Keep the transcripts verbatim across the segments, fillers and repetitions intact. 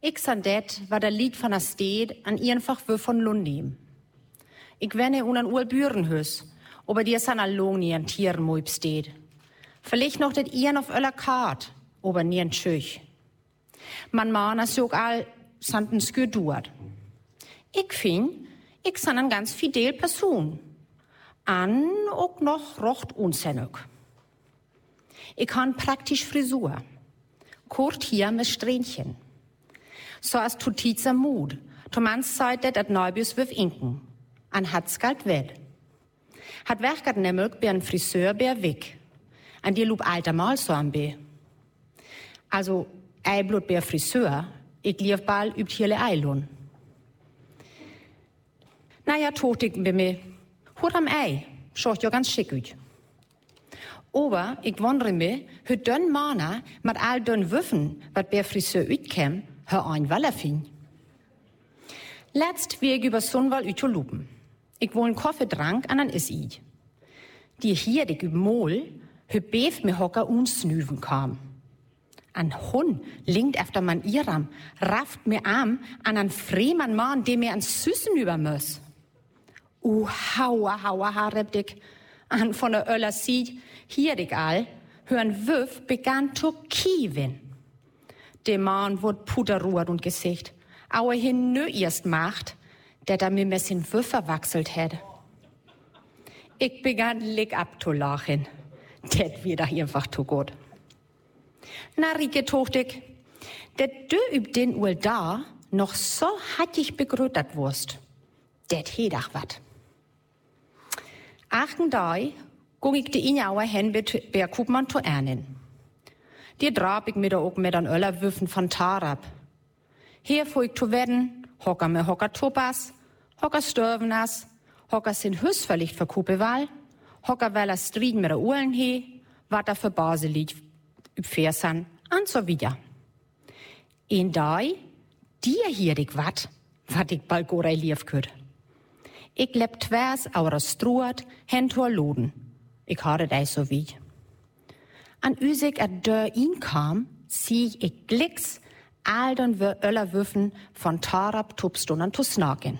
Ik san det var der Lied van der Sted an einfach wir von Lundim. Ik wenne un an ur Bürenhus, aber dir san allong nie an Tieren moib steht. Vielleicht noch det ihren auf öller Kart, aber nie an Tschüch. Man mahner sog all santen skür duert. Ik fin, ik san an ganz fidel Person. An ook noch rocht unsennig. Ik han praktisch Frisur. Kort hier mit Strähnchen. So as tutitzer Mut. Tomans Zeit det at Neubius wirf inken. An hat's galt wed. Hat werkert nemmelk bei an Friseur bei weg. An dir lub alter Mal so am be. Also, ei blut bei Friseur, ich lief bald übt hier le Eilun. Naja, tochtigen bei mir. Hut am Ei, schaut ja ganz schick ut. Aber ich wundere mich, hü dünn Mana mit all dünn Würfen, wat bei Friseur utkäm, hör ein Wallerfin. Letzt wie ich über Sonnwall ut lupen. Ich wohl n Kaffee trank an an is i. Die hier dik üb Mol, hü beef mir hocker unsnüven kam. An Hund linkt efter man iram, rafft mir arm an an freeman Mann, dem mir an Süßen über muss. U hauer, hauer, harreb dik. An von der Öller sieht, hier dik all, hören Wüff begann zu kiewen. Der Mann wurde puterruht und Gesicht, aber hin nö erst macht, der da mir messin Wüff verwachselt hätte. Ich begann lick abzulachen. Det wird einfach zu gut. Na, Rike tochtig, det dö üb den Uhl da noch so hattig begrötert wurst. Det hed ach wat. Achten dai, gung ich die Injauer hen bei Kupmann zu ernen. Die drab ich mit der auch mit an Öllerwürfen von Tarab. Hier fuhr ich zu werden, hocker mir hocker Topas, hocker Störvenas, hocker sin Hüss verlicht für Kupewahl, hocker weller Strieden mit der Uhlen he, wat er für Baselied üb Fersan, an so wieder. In dai, dir hier dik wat, wat ich bald gorei lief kürt. Ich leb twers aura struat, hentor loden. Ich hatte dei so wie. An üsig a dör ihn kam, sieh ich glicks, aldern wir Öllerwürfen von Tarab tupstunden zu snaken.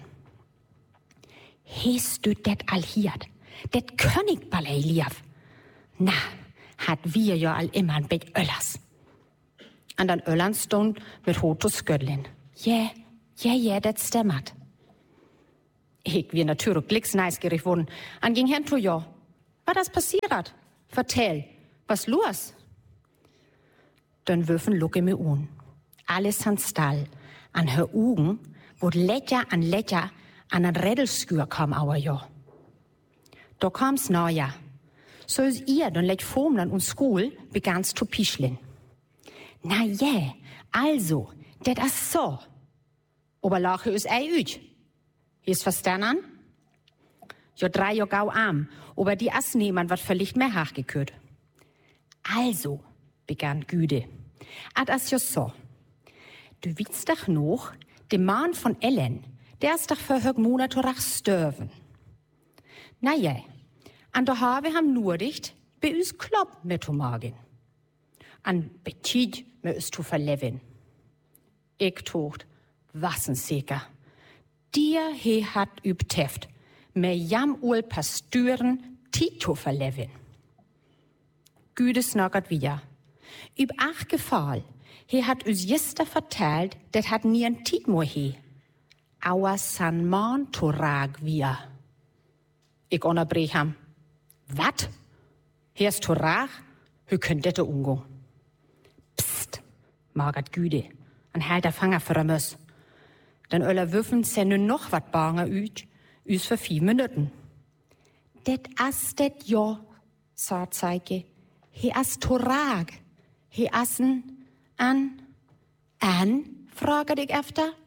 Hest du det all hiert? Det König ballei lief. Na, hat wir ja all immer ein Bett Öllers. An den Öllern stund mit Hotus Göttlin. Ja, ja, ja, det stämmert. Ich wir natürlich glicks neisgierig wurden. An ging hen to ja. Was das passiert? Vertell, was los? Dann würfen lucke mir un. Alles an Stall. An her Ugen, wo Lächer an Lächer an ein Rädelskür kam auer ja. Da kam's naja. So is ihr dann lech Formlan und Skul begann's zu pischlin. Na je, also, det is so. Aber lache is ei üt. Ist verstanden? Jo drei jo gau arm, aber die as niemand wat verlicht mehr hachgekürt. Also, begann Güde, ad as jo so. Du willst doch noch, dem Mann von Ellen, der ist doch für hög Monat rach störven. Na ja, an der Habe ham nur dicht, bei us klopp mit to magen. An Betit mir is to verleven. Ich tocht, wassen sicher. Dir he hat üb Teft, me jam ul Pastüren Tito verleven. Güde snackert wieder. Üb ach Gefahl, he hat us jester vertellt, det hat nie ein Titmo he. Aua san man torag wir. Ich unterbrech ham. Wat? He ist torag? Hü könnt dette ungo. Psst, magert Güde, an halter Fanger für a Möss. Dann öller Würfen se nu noch wat banger üt, üs für vier Minuten. Det as det jo, sagt Zeige. He as torag. He assen an, an, frage ich efter.